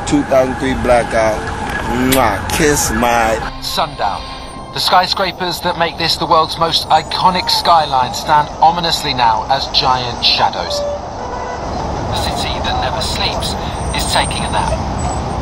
2003 blackout. Mwah, kiss my... Sundown. The skyscrapers that make this the world's most iconic skyline stand ominously now as giant shadows. The city that never sleeps is taking a nap.